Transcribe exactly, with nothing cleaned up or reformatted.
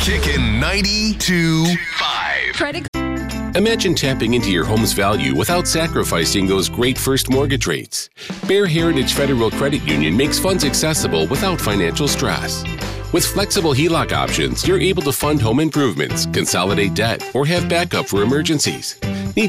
Kickin' ninety-two point five. Credit. Imagine tapping into your home's value without sacrificing those great first mortgage rates. Bear Heritage Federal Credit Union makes funds accessible without financial stress. With flexible H E L O C options, you're able to fund home improvements, consolidate debt, or have backup for emergencies.